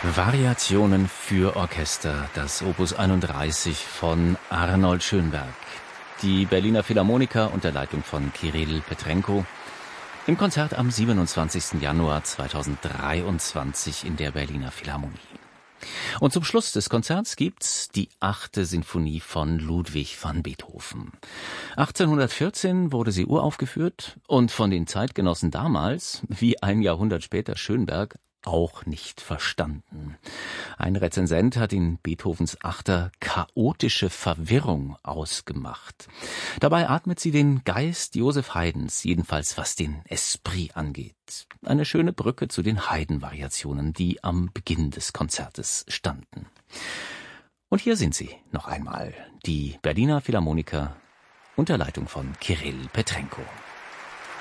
Variationen für Orchester, das Opus 31 von Arnold Schönberg. Die Berliner Philharmoniker unter Leitung von Kirill Petrenko im Konzert am 27. Januar 2023 in der Berliner Philharmonie. Und zum Schluss des Konzerts gibt's die 8. Sinfonie von Ludwig van Beethoven. 1814 wurde sie uraufgeführt und von den Zeitgenossen damals, wie ein Jahrhundert später Schönberg, auch nicht verstanden. Ein Rezensent hat in Beethovens Achter chaotische Verwirrung ausgemacht. Dabei atmet sie den Geist Joseph Haydns, jedenfalls was den Esprit angeht. Eine schöne Brücke zu den Haydn-Variationen, die am Beginn des Konzertes standen. Und hier sind sie noch einmal, die Berliner Philharmoniker unter Leitung von Kirill Petrenko.